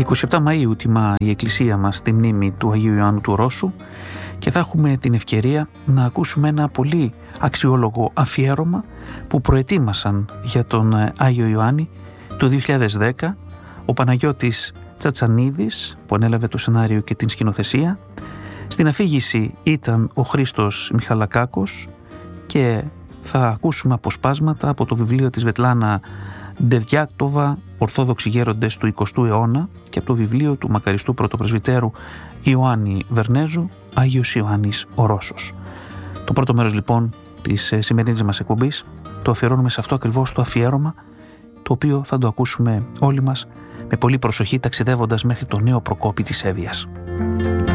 27 Μαΐου τιμά η Εκκλησία μας τη μνήμη του Αγίου Ιωάννου του Ρώσου και θα έχουμε την ευκαιρία να ακούσουμε ένα πολύ αξιόλογο αφιέρωμα που προετοίμασαν για τον Άγιο Ιωάννη το 2010 ο Παναγιώτης Τσατσανίδης, που ανέλαβε το σενάριο και την σκηνοθεσία. Στην αφήγηση ήταν ο Χρήστος Μιχαλακάκος και θα ακούσουμε αποσπάσματα από το βιβλίο της Βετλάνα Ντεβιάκτοβα «Ορθόδοξοι γέροντες του 20ου αιώνα» και από το βιβλίο του μακαριστού πρωτοπρεσβυτέρου Ιωάννη Βερνέζου «Άγιος Ιωάννης ο Ρώσος». Το πρώτο μέρος λοιπόν της σημερινής μας εκπομπής το αφιερώνουμε σε αυτό ακριβώς το αφιέρωμα, το οποίο θα το ακούσουμε όλοι μας με πολύ προσοχή ταξιδεύοντας μέχρι το νέο Προκόπη της Εύβοιας.